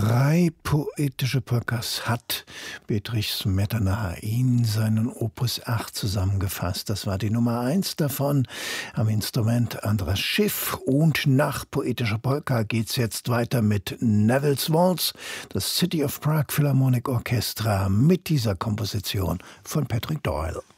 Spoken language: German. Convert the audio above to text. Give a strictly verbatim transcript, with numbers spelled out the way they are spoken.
Drei poetische Polkas hat Bedřich Smetana in seinen Opus acht zusammengefasst. Das war die Nummer eins davon, am Instrument Andras Schiff. Und nach poetischer Polka geht's jetzt weiter mit Neville's Waltz, das City of Prague Philharmonic Orchestra mit dieser Komposition von Patrick Doyle.